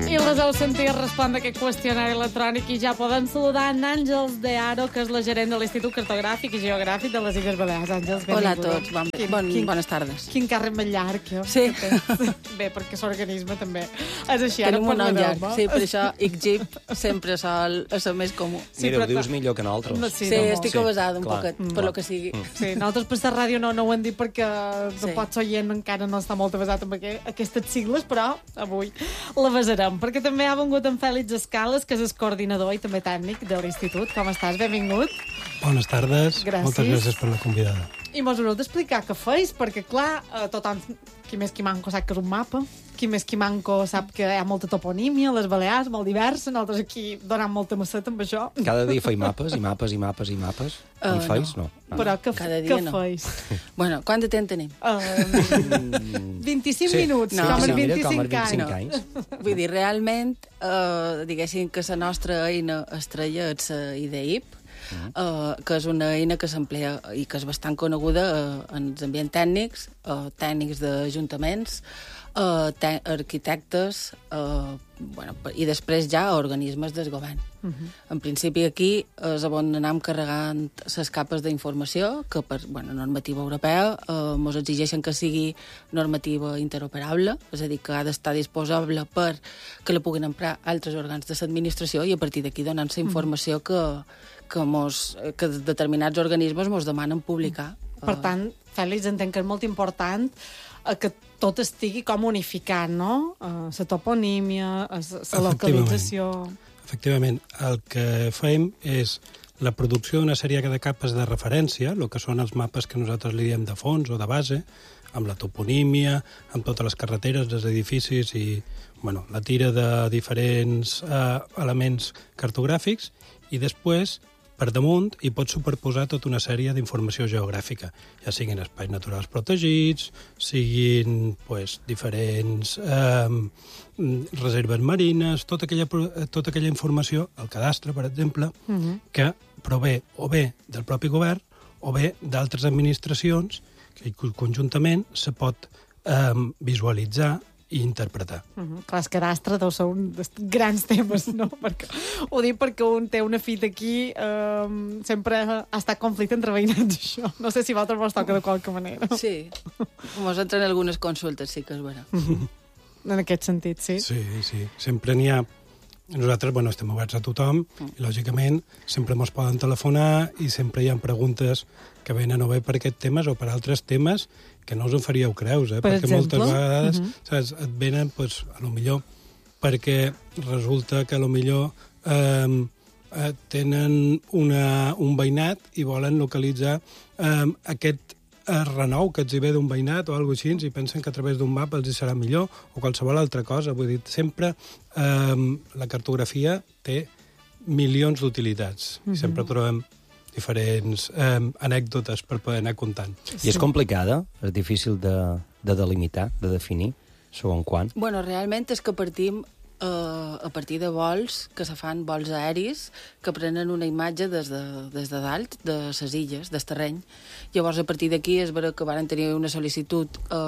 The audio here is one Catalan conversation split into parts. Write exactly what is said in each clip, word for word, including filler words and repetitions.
I les heu sentit respondre aquest qüestionari electrònic i ja poden saludar en Àngels de Aro, que és la gerent de l'Institut Cartogràfic i Geogràfic de les Illes Balears. Àngels, benvinguda. Hola a tots, bon, Quin, bon, quin, bones tardes. Quin càrrec més llarg, jo. Sí. Bé, perquè l'organisme també és així. Tenim un nom llarg, eh? sí, per això I C G I P sempre sol és el més comú. Sí, Mira, ho dius millor que nosaltres. No, sí, sí, sí no, estic sí. avasada un Clar. poquet, Mm. per lo que sigui. Mm. Sí, nosaltres per la ràdio no, no ho hem dit perquè Sí. sí. pots oient encara no està molt avasat amb aqu aquestes sigles, però avui l'avasarem, perquè també ha vengut en Fèlix Escales, que és el coordinador i també tècnic de l'Institut. Com estàs? Benvingut. Bones tardes. Gràcies. Moltes gràcies per la convidada. I mos haureu d'explicar què feis, perquè, clar, eh, tothom, qui més qui manco sap que és un mapa, qui més qui manco sap que hi ha molta toponímia, les Balears, molt diversa, nosaltres aquí donant molta masseta amb això. Cada dia feim mapes i mapes i mapes i mapes. Uh, en feis? No. no. Però què, Cada dia què no. feis? Bueno, quant de temps tenim? Uh, vint-i-cinc Sí. minuts, No, com sí, els mira, com vint-i-cinc els vint-i-cinc anys. anys. Vull dir, realment, eh, diguéssim que la nostra eina estrella és la I D I P, eh, que és una eina que s'emplea i que és bastant coneguda eh, en els ambients tècnics, eh, tècnics d'ajuntaments, eh, te arquitectes, eh, bueno, i després ja organismes del govern. Uh -huh. En principi aquí és on anem carregant les capes d'informació que per bueno, normativa europea eh, ens exigeixen que sigui normativa interoperable, és a dir, que ha d'estar disposable per que la puguin emprar altres òrgans de l'administració i a partir d'aquí donant la informació que, que, mos, que determinats organismes ens demanen publicar. Per tant, Fèlix, entenc que és molt important eh, que tot estigui com unificat, no? La uh, toponímia, la localització... Efectivament, el que fem és la producció d'una sèrie de capes de referència, el que són els mapes que nosaltres li diem de fons o de base, amb la toponímia, amb totes les carreteres, els edificis i bueno, la tira de diferents eh, elements cartogràfics, i després, per damunt, hi pot superposar tota una sèrie d'informació geogràfica, ja siguin espais naturals protegits, siguin pues, diferents eh, reserves marines, tota aquella, tota aquella informació, el cadastre, per exemple, uh -huh. que prové o bé del propi govern o bé d'altres administracions que conjuntament se pot eh, visualitzar i interpretar. Uh -huh. Clar, el cadastre deu ser un dels grans temes, no? Perquè, ho dic perquè un té una fita aquí, um, sempre ha estat conflicte entre veïnats, això. No sé si vosaltres vos toca de qualque manera. Sí, ens entren algunes consultes, sí que és vera. Uh -huh. En aquest sentit, sí? Sí, sí. Sempre n'hi ha... Nosaltres, bueno, estem oberts a tothom i, lògicament, sempre ens poden telefonar i sempre hi ha preguntes que venen o bé per aquests temes o per altres temes que no us en faríeu creus, eh? Per perquè exemple? moltes vegades Uh -huh. saps, et venen, pues, a lo millor, perquè resulta que a lo millor eh, eh, tenen una, un veïnat i volen localitzar eh, aquest eh, renou que els hi ve d'un veïnat o alguna cosa així i pensen que a través d'un mapa els hi serà millor o qualsevol altra cosa. Vull dir, sempre eh, la cartografia té milions d'utilitats. Uh -huh. Sempre trobem diferents eh, anècdotes per poder anar comptant. I és complicada? És difícil de, de delimitar, de definir, segons quan? Bueno, realment és que partim eh, a partir de vols que se fan vols aeris que prenen una imatge des de, des de dalt, de les illes, del terreny. Llavors, a partir d'aquí és vera que varen tenir una sol·licitud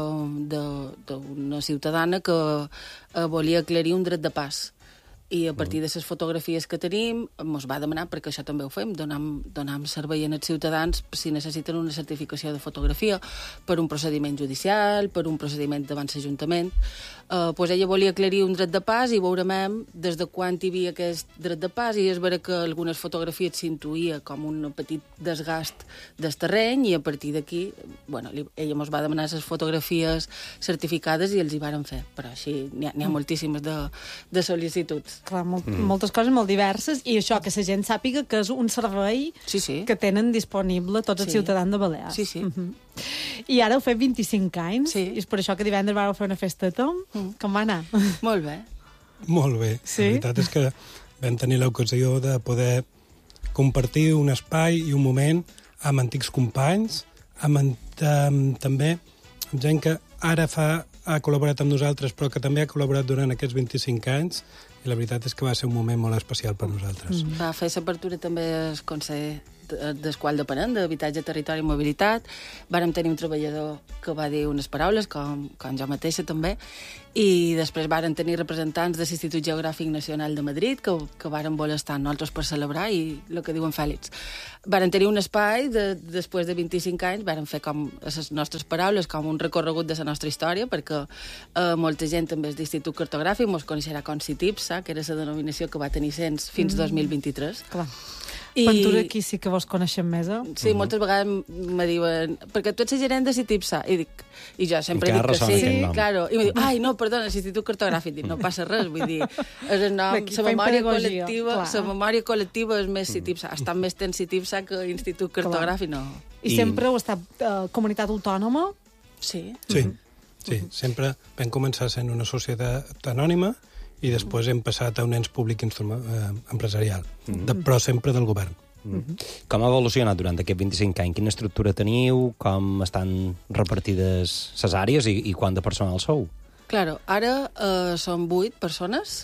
eh, d'una ciutadana que eh, volia aclarir un dret de pas. I a partir de les fotografies que tenim ens va demanar, perquè això també ho fem, donam, donam servei als ciutadans si necessiten una certificació de fotografia per un procediment judicial, per un procediment davant l'Ajuntament. Eh, pues ella volia aclarir un dret de pas i veurem des de quan hi havia aquest dret de pas i és vera que algunes fotografies s'intuïa com un petit desgast del terreny i a partir d'aquí, bueno, li, ella ens va demanar les fotografies certificades i els hi varen fer, però així n'hi ha, n'hi ha moltíssimes de, de sol·licituds. Clar, molt, mm. moltes coses molt diverses i això, que la gent sàpiga que és un servei sí, sí. que tenen disponible tots els sí. ciutadans de Balears. Sí, sí. Uh -huh. I ara heu fet vint-i-cinc anys, sí. i és per això que divendres vau fer una festeta. Mm. Com va anar? Molt bé. Molt bé. Sí? La veritat és que vam tenir l'ocasió de poder compartir un espai i un moment amb antics companys, amb, amb també amb gent que ara fa, ha col·laborat amb nosaltres, però que també ha col·laborat durant aquests vint-i-cinc anys, i la veritat és que va ser un moment molt especial per nosaltres. Mm. Va fer l'apertura també el conseller del qual depenem, d'habitatge, territori i mobilitat. Vàrem tenir un treballador que va dir unes paraules, com, com jo mateixa també, i després varen tenir representants de l'Institut Geogràfic Nacional de Madrid que, que varen voler estar amb nosaltres per celebrar, i el que diuen Fèlix. Varen tenir un espai, de, després de vint-i-cinc anys, varen fer com a les nostres paraules com un recorregut de la nostra història, perquè eh, molta gent també és d'Institut Cartogràfic, mos coneixerà com CITIPSA, que era la denominació que va tenir cens fins mm. dos mil vint-i-tres. Clar. I... Ventura, aquí sí que vos coneixem més, eh? Sí, moltes vegades me diuen, perquè tu ets el gerent de CITIPSA, i dic, i jo sempre dic que sí, sí claro. I me diu, ai, no, perdona, l'Institut Cartogràfic, dic, no passa res, vull dir, és el nom, la memòria col·lectiva, la memòria col·lectiva és més CITIPSA, està més temps CITIPSA que Institut Cartogràfic, no. I, I sempre heu estat uh, comunitat autònoma? Sí. Sí, sí, sempre vam començar sent una societat anònima i després hem passat a un ens públic eh, empresarial, mm-hmm. de, però sempre del govern. Mm-hmm. Com ha evolucionat durant aquests vint-i-cinc anys? Quina estructura teniu? Com estan repartides les àrees i, i quant de personal sou? Claro, ara eh, són vuit persones,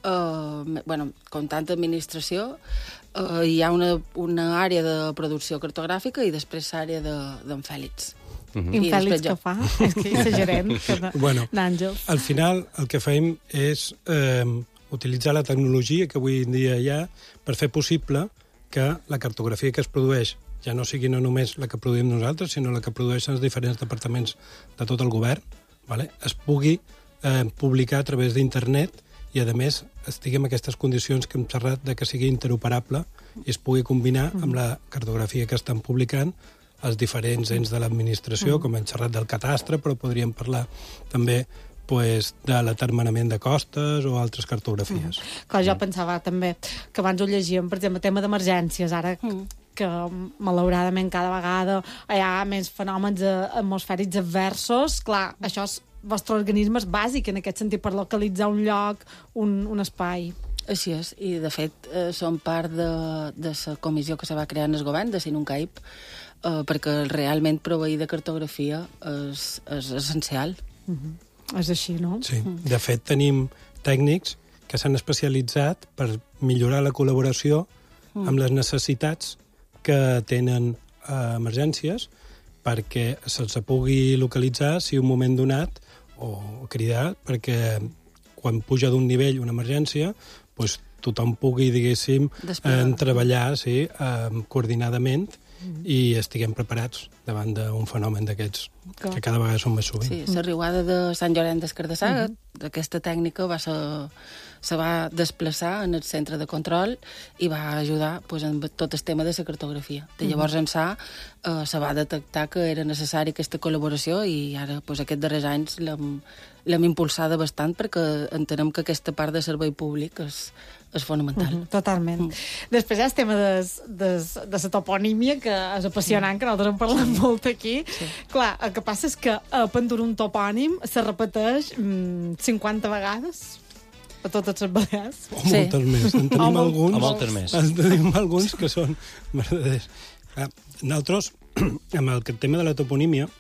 eh, bueno, comptant administració, eh, hi ha una, una àrea de producció cartogràfica i després l'àrea d'en Fèlix. Uh-huh. I Fèlix què fa? És que és gerent bueno, d'Àngels. Al final el que fem és eh, utilitzar la tecnologia que avui en dia hi ha per fer possible que la cartografia que es produeix ja no sigui no només la que produïm nosaltres, sinó la que produeixen els diferents departaments de tot el govern, vale? Es pugui eh, publicar a través d'internet i, a més, estigui en aquestes condicions que hem xerrat de que sigui interoperable i es pugui combinar amb la cartografia que estan publicant els diferents ens de l'administració, mm. com hem xerrat del catastre, però podríem parlar també pues, de l'atermenament de costes o altres cartografies. Mm. Clar, jo pensava també que abans ho llegíem, per exemple, tema d'emergències, ara mm. que malauradament cada vegada hi ha més fenòmens atmosfèrics adversos. Clar, això és vostre organisme és bàsic en aquest sentit per localitzar un lloc, un, un espai. Així és, i de fet eh, som part de, de la comissió que se va crear en el govern, de Sinuncaip, Uh, perquè realment proveir de cartografia és, és essencial. Uh-huh. És així, no? Sí. De fet, tenim tècnics que s'han especialitzat per millorar la col·laboració uh-huh. amb les necessitats que tenen uh, emergències perquè se'ls pugui localitzar si un moment donat o cridar perquè quan puja d'un nivell una emergència doncs tothom pugui, diguéssim, eh, treballar sí, eh, coordinadament Mm. i estiguem preparats davant d'un fenomen d'aquests que cada vegada són més sovint. Sí, la riuada de Sant Llorenç des Cardassar, mm -hmm. aquesta tècnica va ser, se va desplaçar en el centre de control i va ajudar pues, en tot el tema de la cartografia. De llavors mm -hmm. ençà eh, se va detectar que era necessari aquesta col·laboració i ara pues, aquests darrers anys l'hem impulsada bastant perquè entenem que aquesta part de servei públic és, és fonamental. Mm -hmm, totalment. Mm. Després hi ha el tema de, de, de la toponímia, que és apassionant, mm. que nosaltres en parlem sí. molt aquí. Sí. Clar, el que passa és que a Pendur un topònim se repeteix mm, cinquanta vegades a totes les Balears. O sí. moltes més. En tenim o alguns, o moltes més. En tenim alguns que són verdaders. Ah, nosaltres, amb el tema de la toponímia,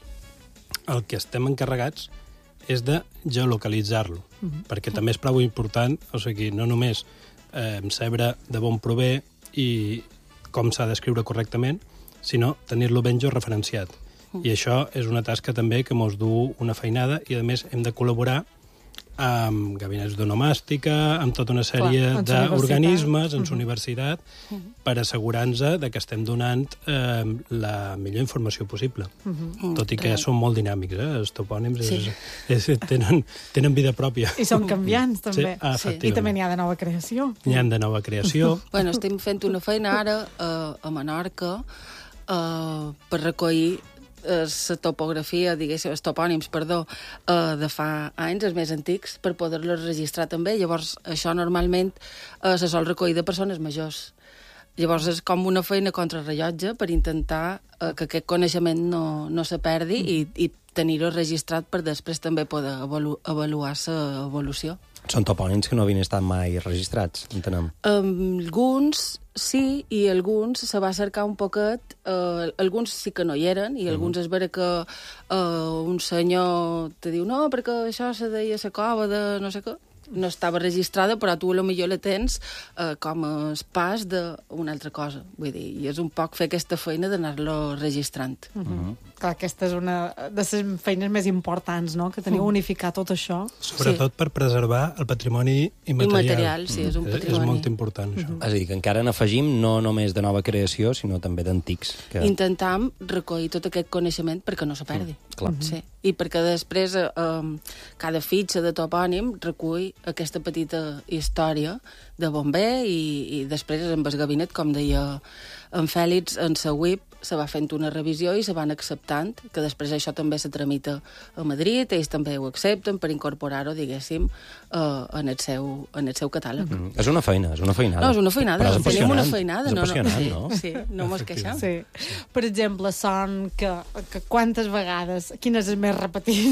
el que estem encarregats és de geolocalitzar-lo, mm-hmm. perquè també és prou important, o sigui, no només eh, saber de on prové i com s'ha d'escriure correctament, sinó tenir-lo ben georreferenciat. Mm. I això és una tasca també que mos du una feinada i, a més, hem de col·laborar amb gabinets d'onomàstica, amb tota una sèrie d'organismes en la universitat uh-huh. per assegurar-nos de que estem donant eh, la millor informació possible. Uh-huh. Tot i que són molt dinàmics, eh? Els topònims sí. és, és, tenen, tenen vida pròpia. I són canviants, també. Sí, ah, sí. I també n'hi ha de nova creació. N'hi ha de nova creació. Bueno, estem fent una feina ara a, a Menorca eh, per recollir la topografia, diguéssim, els topònims, perdó, eh, de fa anys, els més antics, per poder-los registrar també. Llavors, això normalment eh, se sol recollir de persones majors. Llavors, és com una feina contrarrellotge per intentar eh, que aquest coneixement no, no se perdi mm. i, i tenir-ho registrat per després també poder avalu avaluar la evolució. Són topònims que no havien estat mai registrats, entenem. Um, alguns sí, i alguns se va cercar un poquet, uh, alguns sí que no hi eren, i alguns uh -huh. és vera que uh, un senyor te diu no, perquè això se deia la cova de no sé què, no estava registrada, però tu a lo millor la tens eh, com a pas d'una altra cosa. Vull dir, i és un poc fer aquesta feina d'anar-lo registrant. Uh -huh. Clar, aquesta és una de les feines més importants, no?, que teniu, unificar tot això. Sobretot sí. per preservar el patrimoni immaterial. Immaterial, sí, és un patrimoni. És, és molt important, això. És a dir, que encara n'afegim no només de nova creació, sinó també d'antics. Que... Intentam recollir tot aquest coneixement perquè no se perdi. Mm, clar. Sí. I perquè després eh, cada fitxa de topònim recull aquesta petita història de bomber i, i després amb el gabinet, com deia en Fèlix, en la U I P se va fent una revisió i se van acceptant, que després això també se tramita a Madrid, ells també ho accepten per incorporar-ho, diguéssim, eh, en, el seu, en el seu catàleg. Mm, és una feina, és una feinada. No, és una feinada, Però és tenim una apassionant. feinada. És no, apassionant, no? no? Sí, sí, no mos queixem. Sí. Per exemple, son que, que quantes vegades, quin és el més repetit?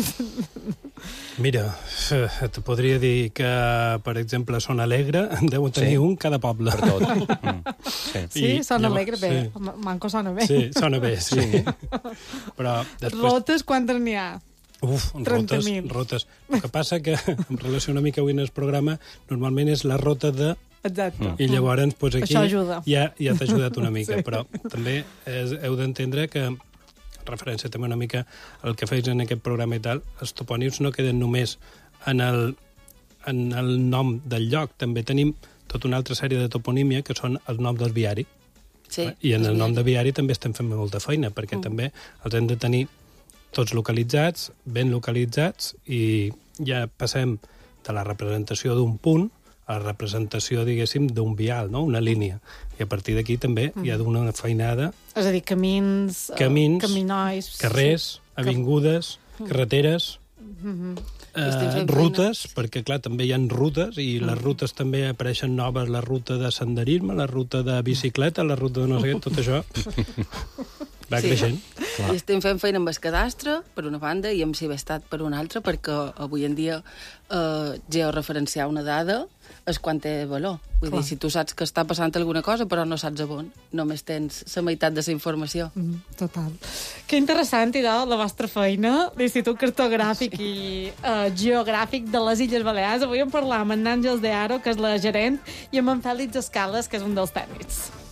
Mira, te podria dir que, per exemple, Son Alegre deu tenir Sí. un cada poble. Per tot. Mm. Sí. Sí, I sona llavors, alegre, bé. sí. Manco sona bé. Sí, sona bé, sí. Però després... Rotes, quantes n'hi ha? Uf, trenta rotes, mil. rotes. El que passa que, en relació una mica avui en el programa, normalment és la rota de... Exacte. I llavors, doncs, aquí Això ajuda. ja, ja t'ha ajudat una mica. Sí. Però també és, heu d'entendre que, en referència també una mica al que feis en aquest programa i tal, els topònims no queden només en el, en el nom del lloc. També tenim tota una altra sèrie de toponímia que són els noms del viari. Sí, I en és el nom de veritat. viari també estem fent molta feina, perquè mm. també els hem de tenir tots localitzats, ben localitzats, i ja passem de la representació d'un punt a la representació, diguéssim, d'un vial, no? Una línia. I a partir d'aquí també mm. hi ha d'una feinada, És a dir, camins, camins, uh, caminois... carrers, avingudes, carreteres... Estem Eh, fent rutes, perquè clar, també hi ha rutes i les rutes també apareixen noves, la ruta de senderisme, la ruta de bicicleta, la ruta de no sé què, tot això va Sí. creixent. I estem fent feina amb el cadastre, per una banda, i amb Cibestat per una altra, perquè avui en dia eh, georreferenciar una dada és quan té valor. Vull Clar. dir, si tu saps que està passant alguna cosa, però no saps on, només tens la meitat de la informació. Mm, total. Que interessant, idò, la vostra feina, l'Institut Cartogràfic i uh, Geogràfic de les Illes Balears. Avui en parlàvem amb en Àngels de Aro, que és la gerent, i amb en Fèlix Escales, que és un dels tècnics.